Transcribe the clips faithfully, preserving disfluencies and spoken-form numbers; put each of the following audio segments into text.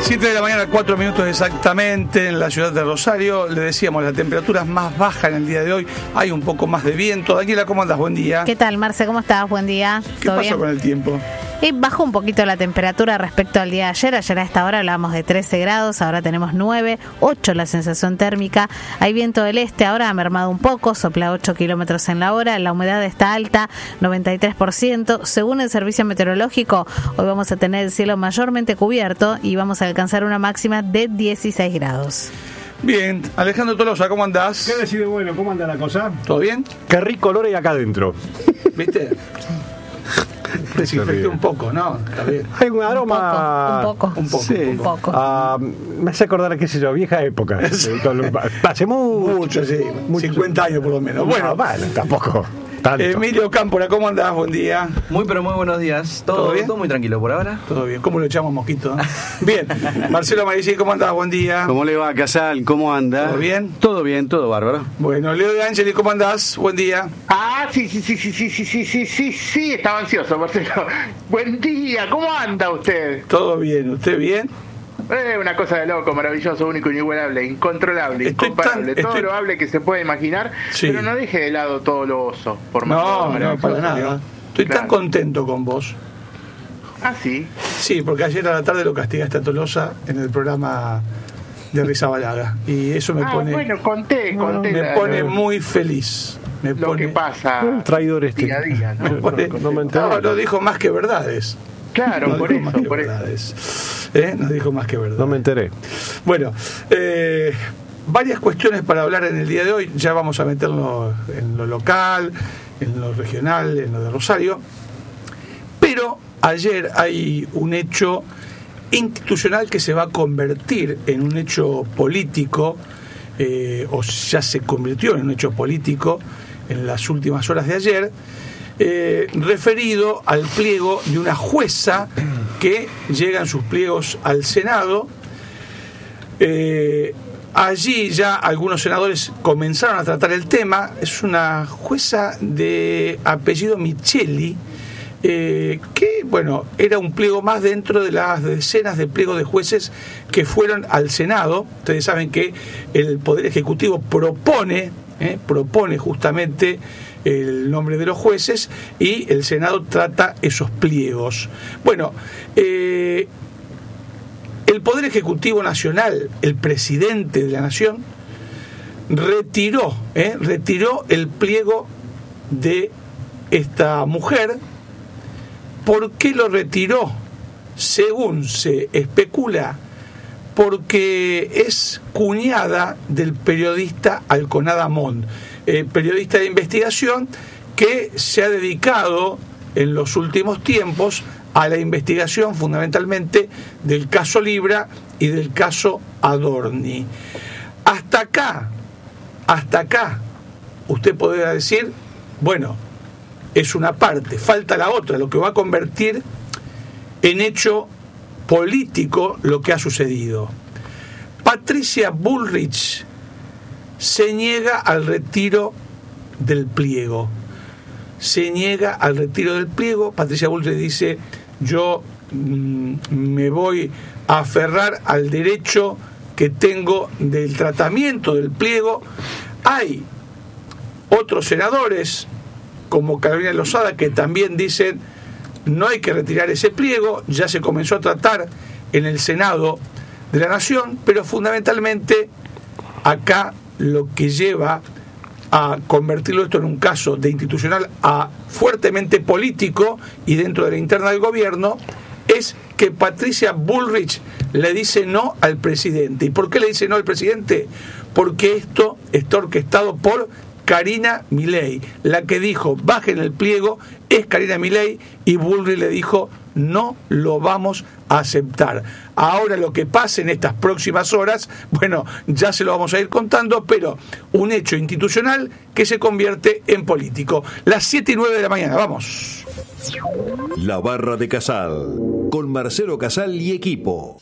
siete de la mañana, cuatro minutos exactamente en la ciudad de Rosario. Le decíamos, la temperatura es más baja en el día de hoy. Hay un poco más de viento. Daniela, ¿cómo andás? Buen día. ¿Qué tal, Marce? ¿Cómo estás? Buen día. ¿Qué pasó bien con el tiempo? Y bajó un poquito la temperatura respecto al día de ayer. Ayer a esta hora hablábamos de trece grados, ahora tenemos nueve, ocho la sensación térmica. Hay viento del este, ahora ha mermado un poco, sopla ocho kilómetros en la hora. La humedad está alta, noventa y tres por ciento. Según el servicio meteorológico, hoy vamos a tener el cielo mayormente cubierto y vamos a alcanzar una máxima de dieciséis grados. Bien, Alejandro Tolosa, ¿cómo andás? ¿Qué decide bueno? ¿Cómo anda la cosa? ¿Todo bien? Qué rico olor hay acá adentro. ¿Viste? Desinfecté un poco, ¿no? Está bien. Hay un aroma. Un poco, un poco. Sí. un poco. Uh, me hace acordar, qué sé yo, vieja época. Hace mucho. Mucho, sí. Mucho. cincuenta años por lo menos. Bueno, no, bueno, tampoco. Tanto. Emilio Cámpora, ¿cómo andás? Buen día. Muy, pero muy buenos días. ¿Todo, ¿Todo bien? Todo muy tranquilo por ahora. Todo bien. ¿Cómo lo echamos, mosquito? Bien. Marcelo Marici, ¿cómo andás? Buen día. ¿Cómo le va, Casal? ¿Cómo anda? ¿Todo bien? Todo bien, todo bárbaro. Bueno, Leo de Angeli, ¿cómo andás? Buen día. Ah, sí, sí, sí, sí, sí, sí, sí, sí, sí, sí, estaba ansioso, Marcelo. Buen día, ¿cómo anda usted? Todo bien, ¿usted bien? Eh, una cosa de loco, maravilloso, único, inigualable, incontrolable, Estoy incomparable, tan- todo estoy- lo hable que se puede imaginar, Sí. pero no deje de lado todo lo oso, por más No, que no, para nada. Estoy tan Claro. contento con vos. Ah, sí. Sí, porque ayer a la tarde lo castigaste a Tolosa en el programa de Rizabalaga. Y eso me ah, pone, bueno, conté, conté me la- pone lo, muy feliz. Me lo pone, que pasa Un traidor este. día a día, me ¿no? pone- No me enteré. no, no dijo más que verdades. Claro, No por dijo eso, más que por eso. verdades. ¿Eh? No dijo más que verdades. No me enteré. Bueno, eh, varias cuestiones para hablar en el día de hoy. Ya vamos a meternos en lo local, en lo regional, en lo de Rosario. Pero ayer hay un hecho institucional que se va a convertir en un hecho político, eh, o ya se convirtió en un hecho político en las últimas horas de ayer, eh, referido al pliego de una jueza que llegan sus pliegos al Senado. Eh, allí ya algunos senadores comenzaron a tratar el tema. Es una jueza de apellido Micheli, eh, que, bueno, era un pliego más dentro de las decenas de pliegos de jueces que fueron al Senado. Ustedes saben que el Poder Ejecutivo propone, eh, propone justamente el nombre de los jueces y el Senado trata esos pliegos. Bueno, eh, el Poder Ejecutivo Nacional, el presidente de la Nación, retiró, eh, retiró el pliego de esta mujer. ¿Por qué lo retiró? Según se especula, porque es cuñada del periodista Alconada Mond, eh, periodista de investigación que se ha dedicado en los últimos tiempos a la investigación fundamentalmente del caso Libra y del caso Adorni. Hasta acá, hasta acá, usted podría decir, bueno, es una parte, falta la otra, lo que va a convertir en hecho político lo que ha sucedido. Patricia Bullrich se niega al retiro del pliego. Se niega al retiro del pliego. Patricia Bullrich dice: yo mm, me voy a aferrar al derecho que tengo del tratamiento del pliego. Hay otros senadores, como Carolina Lozada, que también dicen: no hay que retirar ese pliego, ya se comenzó a tratar en el Senado de la Nación, pero fundamentalmente acá lo que lleva a convertirlo esto en un caso de institucional a fuertemente político y dentro de la interna del gobierno es que Patricia Bullrich le dice no al presidente. ¿Y por qué le dice no al presidente? Porque esto está orquestado por Karina Milei. La que dijo bajen el pliego es Karina Milei y Bullrich le dijo no lo vamos a aceptar. Ahora lo que pase en estas próximas horas, bueno, ya se lo vamos a ir contando, pero un hecho institucional que se convierte en político. Las siete y nueve de la mañana, vamos. La Barra de Casal, con Marcelo Casal y equipo.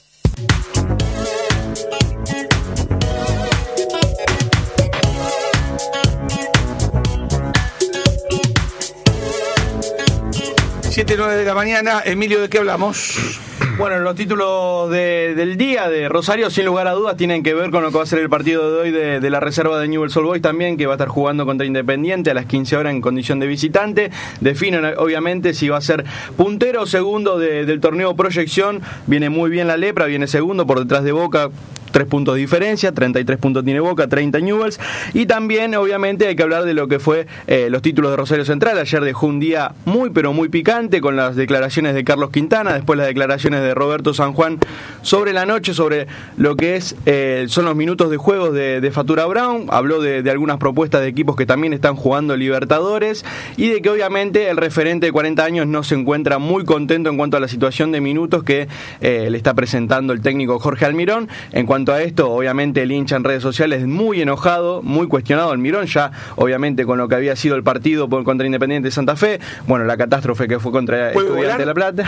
siete y nueve de la mañana, Emilio, ¿de qué hablamos? Bueno, los títulos de, del día de Rosario, sin lugar a dudas, tienen que ver con lo que va a ser el partido de hoy de, de la reserva de Newell's Old Boys también, que va a estar jugando contra Independiente a las quince horas en condición de visitante. Definen, obviamente, si va a ser puntero o segundo de, del torneo Proyección. Viene muy bien la Lepra, viene segundo por detrás de Boca. Tres puntos de diferencia, treinta y tres puntos tiene Boca, treinta Newell's. Y también, obviamente, hay que hablar de lo que fue eh, los títulos de Rosario Central. Ayer dejó un día muy, pero muy picante con las declaraciones de Carlos Quintana, después las declaraciones de Roberto San Juan sobre la noche, sobre lo que es eh, son los minutos de juego de, de Fatura Brown. Habló de, de algunas propuestas de equipos que también están jugando Libertadores y de que, obviamente, el referente de cuarenta años no se encuentra muy contento en cuanto a la situación de minutos que eh, le está presentando el técnico Jorge Almirón. En cuanto a esto, obviamente el hincha en redes sociales muy enojado, muy cuestionado Almirón, ya obviamente con lo que había sido el partido por, contra Independiente de Santa Fe, bueno, la catástrofe que fue contra Estudiantes de La Plata.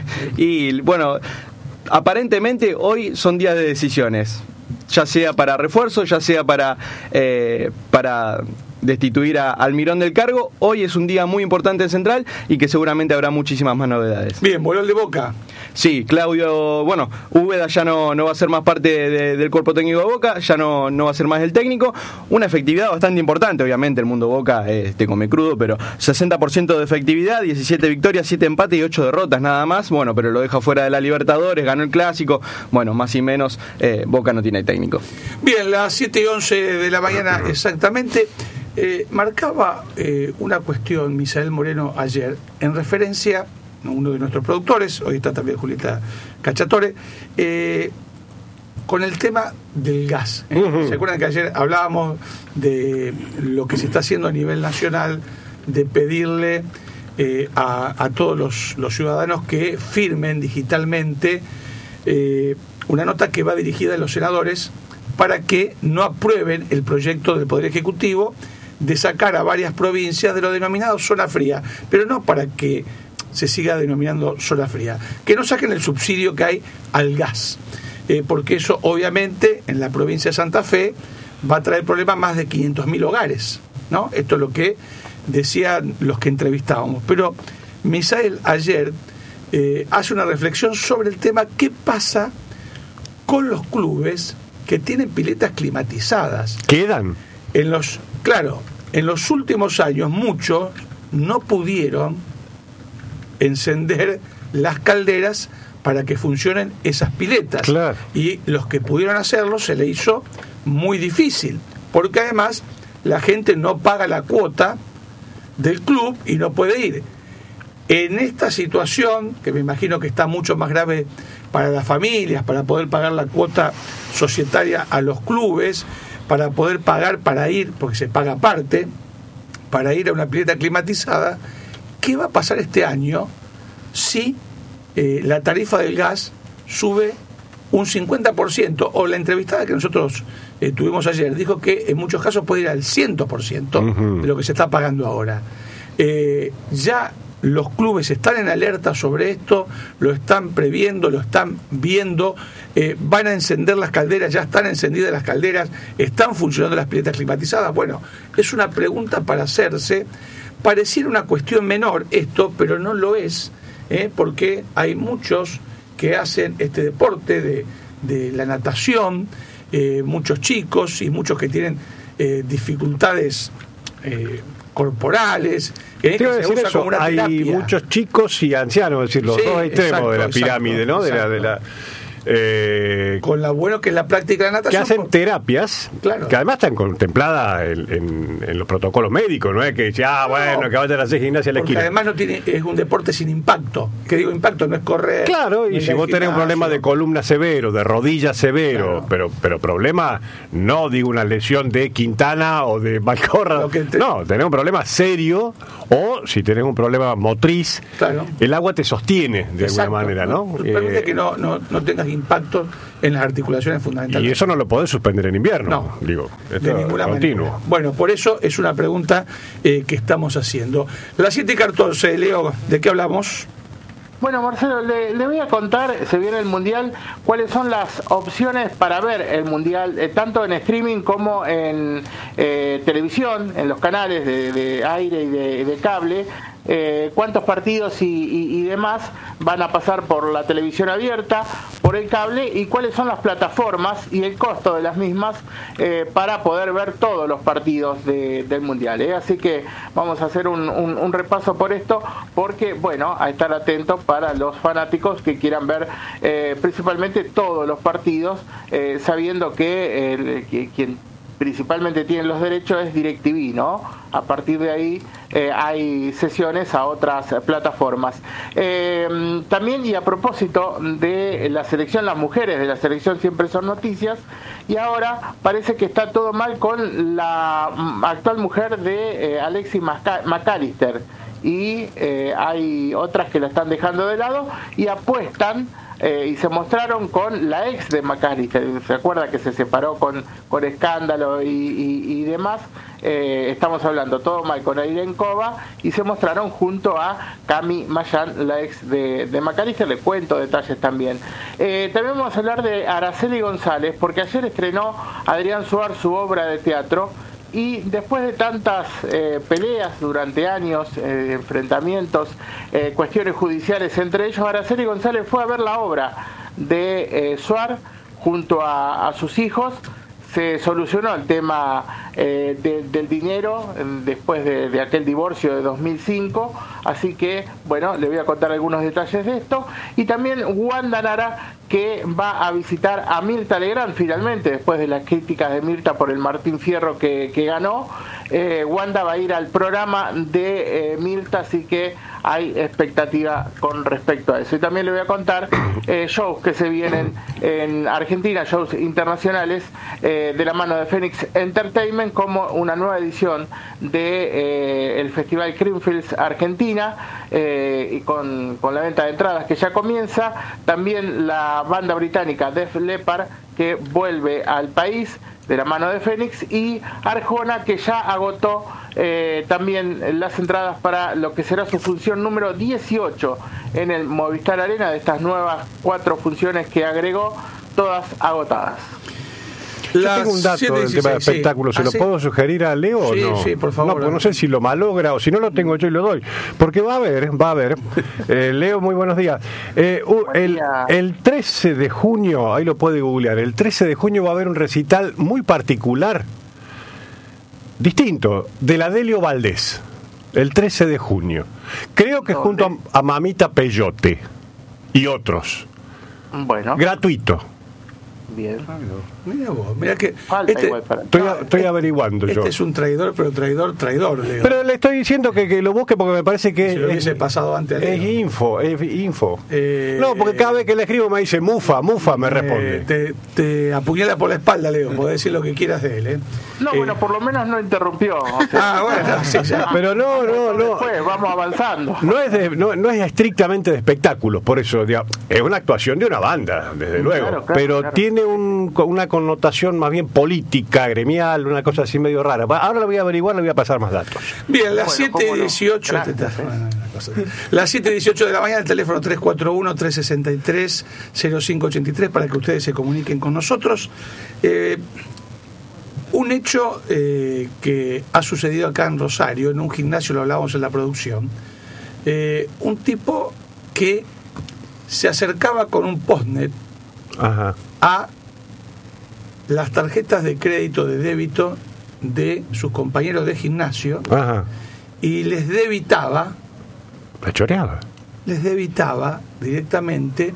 Y bueno, aparentemente hoy son días de decisiones, ya sea para refuerzo, ya sea para eh, para destituir a Almirón del cargo. Hoy es un día muy importante en Central y que seguramente habrá muchísimas más novedades. Bien, voló el de Boca. Sí, Claudio, bueno, Úbeda ya no, no va a ser más parte de, del cuerpo técnico de Boca, ya no, no va a ser más el técnico. Una efectividad bastante importante, obviamente, el mundo Boca eh, te come crudo, pero sesenta por ciento de efectividad, diecisiete victorias, siete empates y ocho derrotas nada más. Bueno, pero lo deja fuera de la Libertadores, ganó el Clásico. Bueno, más y menos, eh, Boca no tiene técnico. Bien, las siete y once de la mañana exactamente. Eh, marcaba eh, una cuestión Misael Moreno ayer en referencia a uno de nuestros productores, hoy está también Julieta Cacciatore, eh, con el tema del gas. ¿eh? Uh-huh. ¿Se acuerdan que ayer hablábamos de lo que se está haciendo a nivel nacional, de pedirle eh, a, a todos los, los ciudadanos que firmen digitalmente eh, una nota que va dirigida a los senadores para que no aprueben el proyecto del Poder Ejecutivo de sacar a varias provincias de lo denominado zona fría, pero no para que se siga denominando zona fría, que no saquen el subsidio que hay al gas, eh, porque eso obviamente en la provincia de Santa Fe va a traer problemas más de quinientos mil hogares, ¿no? Esto es lo que decían los que entrevistábamos. Pero Misael ayer eh, hace una reflexión sobre el tema qué pasa con los clubes que tienen piletas climatizadas. ¿Quedan? En los, claro, en los últimos años muchos no pudieron encender las calderas para que funcionen esas piletas. Claro. Y los que pudieron hacerlo se le hizo muy difícil, porque además la gente no paga la cuota del club y no puede ir. En esta situación, que me imagino que está mucho más grave para las familias, para poder pagar la cuota societaria a los clubes, para poder pagar para ir, porque se paga aparte, para ir a una pileta climatizada, ¿qué va a pasar este año si eh, la tarifa del gas sube un cincuenta por ciento? O la entrevistada que nosotros eh, tuvimos ayer dijo que en muchos casos puede ir al cien por ciento uh-huh. de lo que se está pagando ahora. Eh, ya los clubes están en alerta sobre esto, lo están previendo, lo están viendo, eh, van a encender las calderas, ya están encendidas las calderas, están funcionando las piletas climatizadas. Bueno, es una pregunta para hacerse. Pareciera una cuestión menor esto, pero no lo es, ¿eh? Porque hay muchos que hacen este deporte de, de la natación, eh, muchos chicos y muchos que tienen eh, dificultades eh, corporales, ¿eh? Que se usa como una hay terapia. Muchos chicos y ancianos, es decir, los sí, dos extremos exacto, de la pirámide, exacto, ¿no? De la, de la, eh, con lo bueno que es la práctica de natación. Que hacen por... terapias, claro. que además están contempladas en, en, en los protocolos médicos, no es que ya, ah, bueno, no, que vayan a hacer gimnasia a la porque esquina. Además no tiene, es un deporte sin impacto. Que digo impacto, no es correr. Claro, y si vos tenés un problema de columna severo, de rodilla severo, claro. pero pero problema, no digo una lesión de Quintana o de Malcorra, te... no, tenés un problema serio, o si tenés un problema motriz, claro. el agua te sostiene de Exacto. alguna manera, ¿no? Permite eh, que no, no, no tengas impacto en las articulaciones fundamentales. Y eso no lo podés suspender en invierno, no, digo, esto de ninguna continuo. manera. Bueno, por eso es una pregunta eh, que estamos haciendo. Las siete y catorce, Leo, ¿de qué hablamos? Bueno, Marcelo, le, le voy a contar, se viene el Mundial, cuáles son las opciones para ver el Mundial, eh, tanto en streaming como en eh, televisión, en los canales de, de aire y de, de cable. eh, cuántos partidos y, y, y demás van a pasar por la televisión abierta, por el cable, y cuáles son las plataformas y el costo de las mismas eh, para poder ver todos los partidos de, del Mundial. ¿eh? Así que vamos a hacer un, un, un repaso por esto, porque, bueno, a estar atentos para los fanáticos que quieran ver eh, principalmente todos los partidos, eh, sabiendo que, eh, que quien principalmente tiene los derechos es DirecTV, ¿no? A partir de ahí eh, hay sesiones a otras plataformas. Eh, también, y a propósito de la selección, las mujeres de la selección siempre son noticias, y ahora parece que está todo mal con la actual mujer de eh, Alexis McAllister, y eh, hay otras que la están dejando de lado y apuestan Eh, y se mostraron con la ex de McAllister. Se acuerda que se separó con, con escándalo y, y, y demás. Eh, estamos hablando todo mal con Airenkova, y se mostraron junto a Cami Mayan, la ex de, de McAllister. Le cuento detalles también. Eh, también vamos a hablar de Araceli González, porque ayer estrenó Adrián Suar su obra de teatro. Y después de tantas eh, peleas durante años, eh, enfrentamientos, eh, cuestiones judiciales entre ellos, Araceli González fue a ver la obra de eh, Suar junto a, a sus hijos. Se solucionó el tema eh, de, del dinero eh, después de, de aquel divorcio de dos mil cinco, así que, bueno, le voy a contar algunos detalles de esto. Y también Wanda Nara, que va a visitar a Mirta Legrand finalmente, después de las críticas de Mirta por el Martín Fierro que, que ganó. eh, Wanda va a ir al programa de eh, Mirta, así que hay expectativa con respecto a eso. Y también le voy a contar eh, shows que se vienen en Argentina, shows internacionales, eh, de la mano de Phoenix Entertainment, como una nueva edición de eh, el Festival Creamfields Argentina, eh, y con, con la venta de entradas que ya comienza. También la banda británica Def Leppard, que vuelve al país de la mano de Phoenix, y Arjona, que ya agotó eh, también las entradas para lo que será su función número dieciocho en el Movistar Arena, de estas nuevas cuatro funciones que agregó, todas agotadas. Yo tengo un dato del tema de espectáculos, ¿se ¿Ah, lo sí? puedo sugerir a Leo o sí, no? Sí, por favor. No, porque no sé si lo malogra o si no lo tengo yo y lo doy. Porque va a haber, va a haber. Eh, Leo, muy buenos días. Eh, uh, Buen el, día. el trece de junio, ahí lo puede googlear, el trece de junio va a haber un recital muy particular, distinto, de la Delio Valdés. El trece de junio. Creo que junto a, a Mamita Peyote y otros. Bueno, Gratuito. bien. Mira vos, mira que Falta este, igual para... Estoy, estoy averiguando este yo. es un traidor, pero traidor, traidor, Leo. Pero le estoy diciendo que, que lo busque porque me parece que Si lo es, hubiese pasado antes a Leo. es info, es info. Eh, no, porque cada vez que le escribo me dice mufa, mufa, me Eh, responde. te, te apuñala por la espalda, Leo. Podés decir lo que quieras de él, ¿eh? No, Eh, bueno, por lo menos no interrumpió. O sea, Ah, bueno, sí, ya. Pero no, no, no. después vamos avanzando. No es, de, no, no es estrictamente de espectáculos, por eso digamos, es una actuación de una banda, desde luego, Claro, claro, pero claro. tiene un, una connotación más bien política, gremial, una cosa así medio rara. Ahora lo voy a averiguar, le voy a pasar más datos. Bien, las Bueno, siete cómo no. dieciocho. Gracias, eh. Las siete dieciocho de la mañana, el teléfono tres cuatro uno, tres seis tres, cero cinco ocho tres para que ustedes se comuniquen con nosotros. Eh, un hecho eh, que ha sucedido acá en Rosario, en un gimnasio, lo hablábamos en la producción. Eh, un tipo que se acercaba con un postnet Ajá. a las tarjetas de crédito, de débito de sus compañeros de gimnasio, Ajá. y les debitaba La choreaba. les debitaba directamente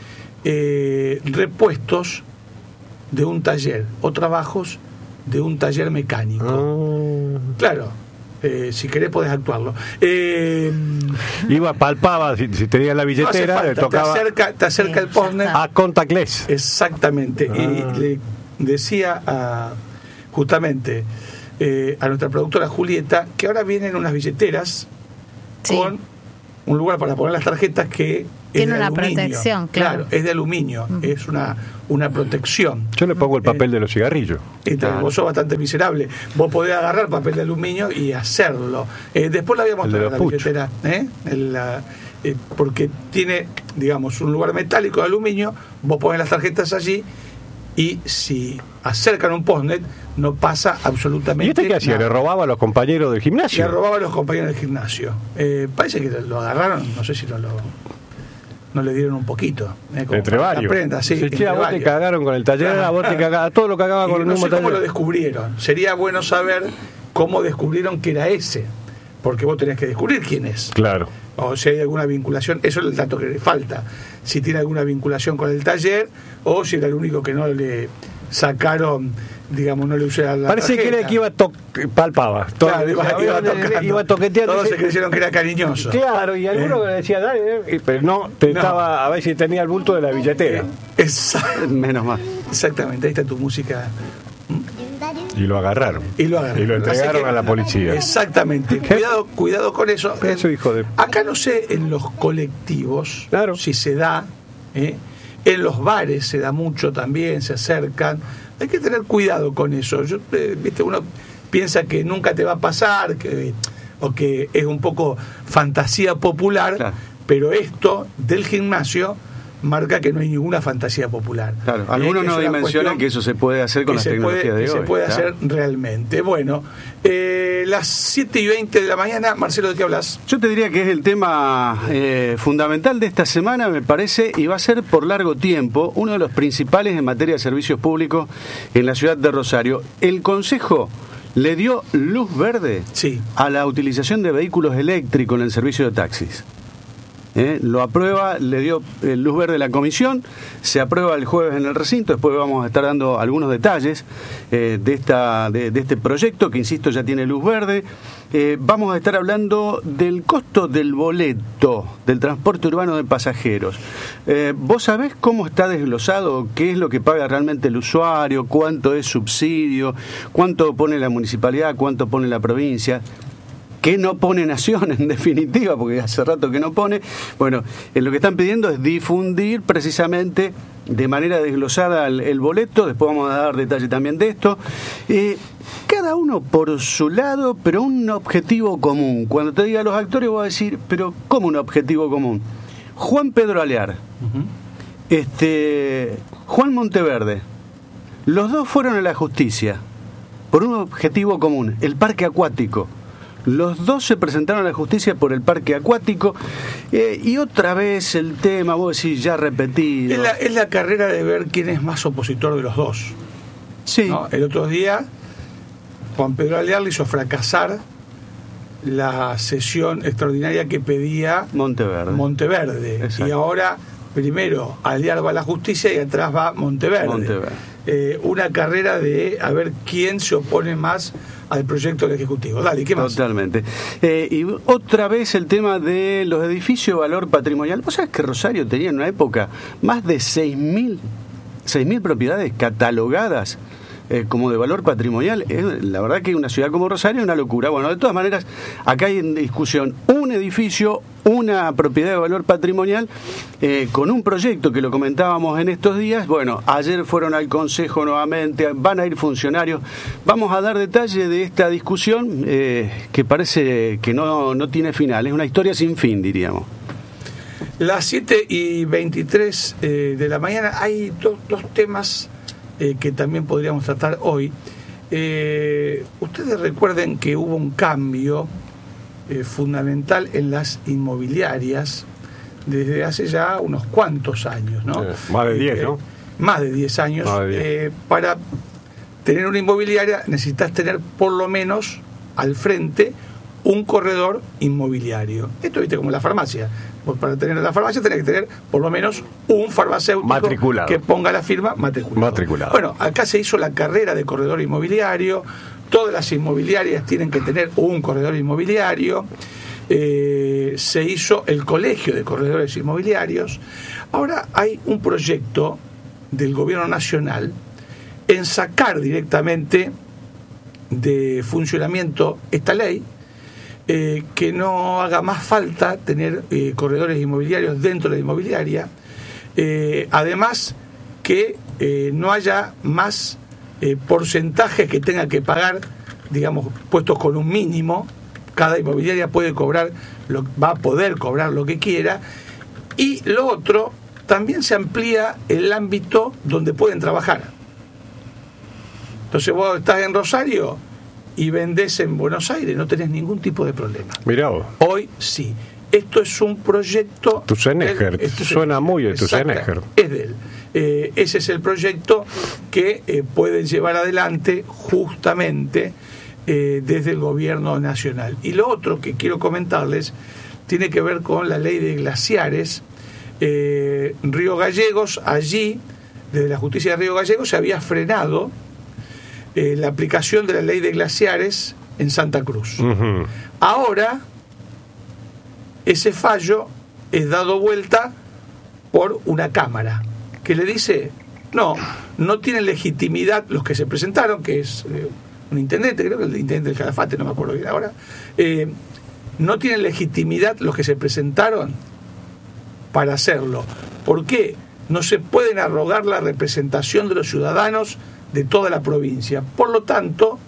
eh, repuestos de un taller o trabajos de un taller mecánico. Ah. Claro, eh, si querés podés actuarlo. Eh, Iba, palpaba, si, si tenía la no hace billetera, falta, le tocaba te acerca, te acerca el postnet. a contactless. Exactamente. Ah. Y le decía a, justamente eh, a nuestra productora Julieta que ahora vienen unas billeteras Sí. con un lugar para poner las tarjetas que es Tiene de una aluminio. protección, claro. Es de aluminio, Mm. es una, una protección. Yo le pongo el papel de los cigarrillos. Este, Vos sos bastante miserable. Vos podés agarrar papel de aluminio y hacerlo. Eh, después la voy a El de mostrar los la puchos. billetera, ¿eh? El, la- eh, porque tiene, digamos, un lugar metálico de aluminio. Vos ponés las tarjetas allí y si acercan un postnet no pasa absolutamente ¿Y este qué hacía? nada. ¿Le robaba a los compañeros del gimnasio? Le robaba a los compañeros del gimnasio. Eh, parece que lo agarraron, no sé si no lo no le dieron un poquito. Eh, entre varios. Prenda, sí, sí, entre che, a vos varios. te cagaron con el taller, Claro, a vos te claro. cagaba, todo lo cagaba Y con el no mismo sé cómo taller. lo descubrieron. Sería bueno saber cómo descubrieron que era ese, porque vos tenés que descubrir quién es. Claro. O si hay alguna vinculación, eso es el dato que le falta. Si tiene alguna vinculación con el taller o si era el único que no le sacaron, digamos, no le usé la Parece tarjeta. que era que iba a to palpaba. Todo, Claro, iba, iba, iba tocando. iba toqueteando. Todos se creyeron que era cariñoso. Claro, y alguno Eh. le decía, dale, eh, pero no, te No. estaba a ver si tenía el bulto de la billetera. Exact- Menos mal. Exactamente, ahí está tu música. Y lo agarraron. Y lo agarraron. Y lo entregaron Así que- a la policía. Exactamente. Cuidado, cuidado con eso. Eso, hijo de... Acá no sé en los colectivos Claro. si se da, ¿eh? En los bares se da mucho también, se acercan. Hay que tener cuidado con eso. Yo, eh, viste, uno piensa que nunca te va a pasar, que, o que es un poco fantasía popular, Claro. pero esto del gimnasio marca que no hay ninguna fantasía popular. Claro, Eh, algunos que es no una dimensionan cuestión que eso se puede hacer con que las se puede, tecnologías de que hoy. se puede claro. hacer realmente. Bueno, eh, las siete y veinte de la mañana, Marcelo, ¿de qué hablas? Yo te diría que es el tema eh, fundamental de esta semana, me parece, y va a ser por largo tiempo uno de los principales en materia de servicios públicos en la ciudad de Rosario. El Consejo le dio luz verde Sí. a la utilización de vehículos eléctricos en el servicio de taxis. ¿Eh? Lo aprueba, le dio eh, luz verde la comisión, se aprueba el jueves en el recinto, después vamos a estar dando algunos detalles eh, de, esta, de, de este proyecto, que insisto ya tiene luz verde. Eh, vamos a estar hablando del costo del boleto del transporte urbano de pasajeros. Eh, ¿Vos sabés cómo está desglosado? ¿Qué es lo que paga realmente el usuario? ¿Cuánto es subsidio? ¿Cuánto pone la municipalidad? ¿Cuánto pone la provincia? ¿Qué no pone Nación, en definitiva? Porque hace rato que no pone. Bueno, eh, lo que están pidiendo es difundir precisamente de manera desglosada el, el boleto. Después vamos a dar detalle también de esto. Eh, cada uno por su lado, pero un objetivo común. Cuando te diga los actores, voy a decir, pero ¿cómo un objetivo común? Juan Pedro Alear, uh-huh. este, Juan Monteverde, los dos fueron a la justicia por un objetivo común, el parque acuático. Los dos se presentaron a la justicia por el parque acuático eh, y otra vez el tema, vos decís, ya repetido. Es la, es la carrera de ver quién es más opositor de los dos. Sí. ¿No? El otro día, Juan Pedro Alear le hizo fracasar la sesión extraordinaria que pedía Monteverde. Monteverde. Exacto. Y ahora, primero, Alear va a la justicia y atrás va Monteverde. Monteverde. Eh, una carrera de a ver quién se opone más al proyecto del Ejecutivo. Dale, ¿qué más? Totalmente. Eh, y otra vez el tema de los edificios de valor patrimonial. ¿Vos sabés que Rosario tenía en una época más de seis mil propiedades catalogadas eh, como de valor patrimonial? Eh, la verdad que una ciudad como Rosario es una locura. Bueno, de todas maneras, acá hay en discusión un edificio, una propiedad de valor patrimonial, eh, con un proyecto que lo comentábamos en estos días. Bueno, ayer fueron al Consejo nuevamente, van a ir funcionarios. Vamos a dar detalle de esta discusión eh, que parece que no, no tiene final, es una historia sin fin, diríamos. Las siete y veintitrés eh, de la mañana hay do, dos temas eh, que también podríamos tratar hoy. Eh, ustedes recuerden que hubo un cambio eh, fundamental en las inmobiliarias desde hace ya unos cuantos años, ¿no? Eh, más de diez, eh, ¿no? Más de diez años. Más de diez. Eh, para tener una inmobiliaria necesitas tener por lo menos al frente un corredor inmobiliario. Esto, viste, como la farmacia. Pues para tener la farmacia tenés que tener por lo menos un farmacéutico matriculado, que ponga la firma matriculado. matriculado. Bueno, acá se hizo la carrera de corredor inmobiliario. Todas las inmobiliarias tienen que tener un corredor inmobiliario. Eh, se hizo el colegio de corredores inmobiliarios. Ahora hay un proyecto del gobierno nacional en sacar directamente de funcionamiento esta ley, eh, que no haga más falta tener eh, corredores inmobiliarios dentro de la inmobiliaria, eh, además que eh, no haya más eh, porcentajes que tenga que pagar, digamos, puestos con un mínimo. Cada inmobiliaria puede cobrar, lo, va a poder cobrar lo que quiera. Y lo otro, también se amplía el ámbito donde pueden trabajar. Entonces vos estás en Rosario y vendés en Buenos Aires, no tenés ningún tipo de problema. Mirá vos. Hoy sí. Esto es un proyecto... Tuzenejer, suena muy de Tuzenejer. Es de él. Eh, ese es el proyecto que eh, pueden llevar adelante justamente eh, desde el gobierno nacional. Y lo otro que quiero comentarles tiene que ver con la ley de glaciares. Eh, Río Gallegos, allí, desde la justicia de Río Gallegos, se había frenado eh, la aplicación de la ley de glaciares en Santa Cruz. Uh-huh. Ahora, ese fallo es dado vuelta por una cámara que le dice, no, no tienen legitimidad los que se presentaron, que es eh, un intendente, creo que el intendente del Calafate, no me acuerdo bien ahora, eh, no tienen legitimidad los que se presentaron para hacerlo. ¿Por qué? No se pueden arrogar la representación de los ciudadanos de toda la provincia. Por lo tanto,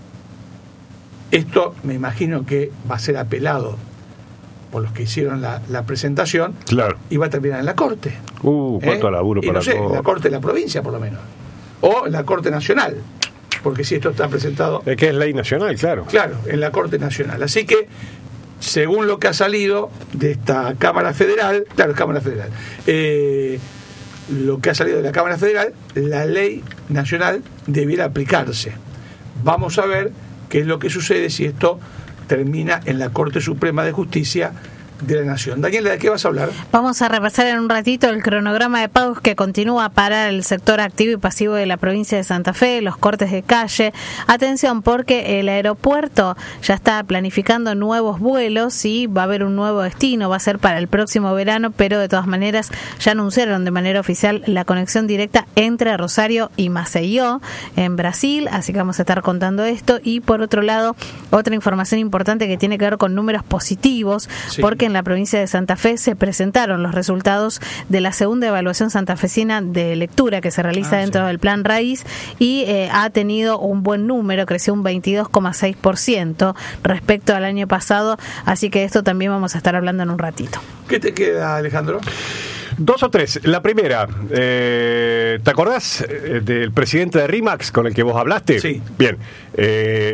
esto me imagino que va a ser apelado por los que hicieron la, la presentación, claro, y va a terminar en la Corte. Uh, cuánto ¿Eh? laburo y para no sé, todo. en la Corte de la provincia, por lo menos. O en la Corte Nacional. Porque si esto está presentado... Es que es ley nacional, claro. Claro, en la Corte Nacional. Así que, según lo que ha salido de esta Cámara Federal, claro, Cámara Federal, eh, lo que ha salido de la Cámara Federal, la ley nacional debiera aplicarse. Vamos a ver qué es lo que sucede si esto termina en la Corte Suprema de Justicia de la Nación. Daniela, ¿de qué vas a hablar? Vamos a repasar en un ratito el cronograma de pagos que continúa para el sector activo y pasivo de la provincia de Santa Fe, los cortes de calle. Atención, porque el aeropuerto ya está planificando nuevos vuelos y va a haber un nuevo destino, va a ser para el próximo verano, pero de todas maneras ya anunciaron de manera oficial la conexión directa entre Rosario y Maceió en Brasil, así que vamos a estar contando esto. Y por otro lado, otra información importante que tiene que ver con números positivos, sí, porque en la provincia de Santa Fe se presentaron los resultados de la segunda evaluación santafesina de lectura que se realiza ah, dentro sí. del Plan Raíz y eh, ha tenido un buen número, creció un veintidós coma seis por ciento respecto al año pasado, así que de esto también vamos a estar hablando en un ratito. ¿Qué te queda, Alejandro? Dos o tres. La primera, eh, ¿te acordás del presidente de RIMAX con el que vos hablaste? Sí. Bien. Eh,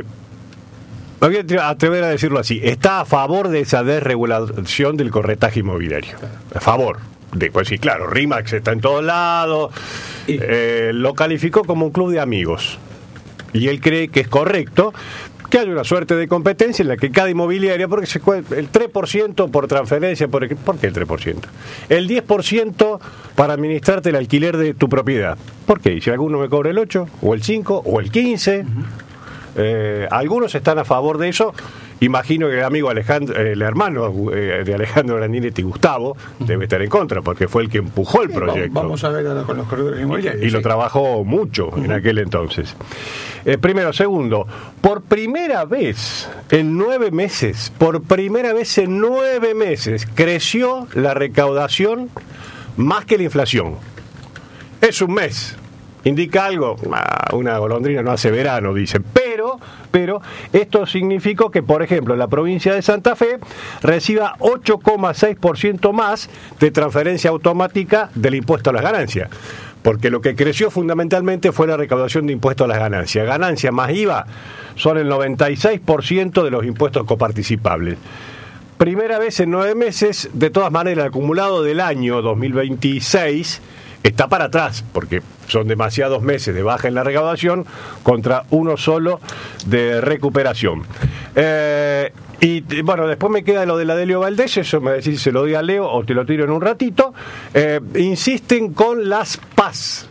Me voy a atrever a decirlo así. Está a favor de esa desregulación del corretaje inmobiliario. A favor. Después sí, claro, RIMAX está en todos lados. Eh, lo calificó como un club de amigos. Y él cree que es correcto que haya una suerte de competencia en la que cada inmobiliaria, porque se, el tres por ciento por transferencia, por, ¿por qué el tres por ciento? El diez por ciento para administrarte el alquiler de tu propiedad. ¿Por qué? Si alguno me cobra el ocho, o el cinco, o el quince... Uh-huh. Eh, algunos están a favor de eso. Imagino que el amigo Alejandro, el hermano eh, de Alejandro Grandinetti, Gustavo, debe estar en contra porque fue el que empujó el proyecto. Vamos a ver ahora con los corredores inmobiliarios. Y sí. lo trabajó mucho uh-huh. en aquel entonces. Eh, primero, segundo, por primera vez en nueve meses, por primera vez en nueve meses, creció la recaudación más que la inflación. Es un mes. Indica algo, una golondrina no hace verano, dicen, pero, pero esto significó que, por ejemplo, la provincia de Santa Fe reciba ocho coma seis por ciento más de transferencia automática del impuesto a las ganancias, porque lo que creció fundamentalmente fue la recaudación de impuestos a las ganancias. Ganancia más I V A son el noventa y seis por ciento de los impuestos coparticipables. Primera vez en nueve meses, de todas maneras, el acumulado del año dos mil veintiséis está para atrás, porque son demasiados meses de baja en la recaudación contra uno solo de recuperación. Eh, y bueno, después me queda lo de la Delio Valdés, eso me decís, se lo doy a Leo o te lo tiro en un ratito. Eh, insisten con las P A S.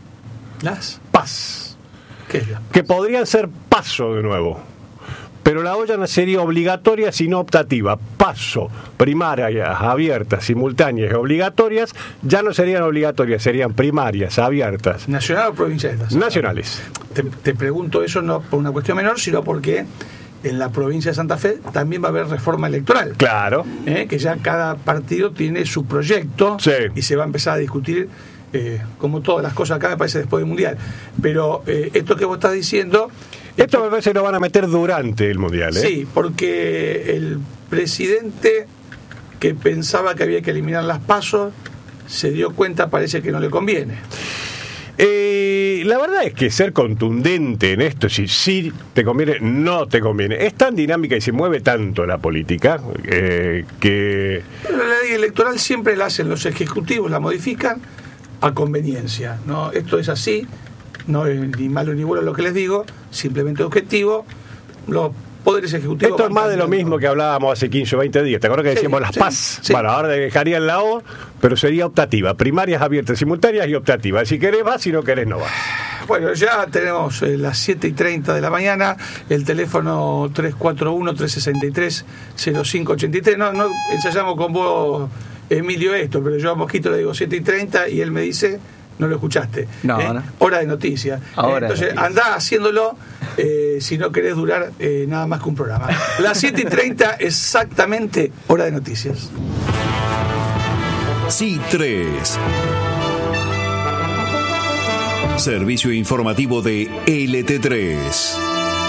¿Las? P A S. ¿Qué es la P A S? Que podrían ser paso de nuevo. Pero la olla no sería obligatoria sino optativa. Paso, primarias, abiertas, simultáneas y obligatorias, ya no serían obligatorias, serían primarias, abiertas. ¿Nacional o provinciales? Nacionales. Te, te pregunto eso no por una cuestión menor, sino porque en la provincia de Santa Fe también va a haber reforma electoral. Claro. ¿Eh? Que ya cada partido tiene su proyecto sí. y se va a empezar a discutir, eh, como todas las cosas acá, me parece, después del Mundial. Pero eh, esto que vos estás diciendo... Esto me parece que lo van a meter durante el Mundial, ¿eh? Sí, porque el presidente que pensaba que había que eliminar las PASO se dio cuenta, parece que no le conviene. Eh, Y la verdad es que ser contundente en esto, si sí te conviene, no te conviene, es tan dinámica y se mueve tanto la política eh, que... Pero la ley electoral siempre la hacen los ejecutivos, la modifican a conveniencia, ¿no? Esto es así, no es ni malo ni bueno lo que les digo, simplemente objetivo. Los poderes ejecutivos... Esto es más de lo mismo que hablábamos hace quince o veinte días. ¿Te acuerdas que decíamos sí, las sí, P A S? Sí. Bueno, ahora dejarían la O, pero sería optativa. Primarias abiertas, simultáneas y optativas. Si querés vas, si no querés no vas. Bueno, ya tenemos eh, las siete y treinta de la mañana, el teléfono tres cuatro uno, tres seis tres, cero cinco ocho tres. No, no ensayamos con vos, Emilio, esto, pero yo a Mosquito le digo siete y treinta y él me dice... No lo escuchaste. No, ¿eh? no. Hora de noticias. Ahora Entonces, de noticias. andá haciéndolo eh, si no querés durar eh, nada más que un programa. Las siete y treinta, exactamente, hora de noticias. C tres. Servicio informativo de L T tres.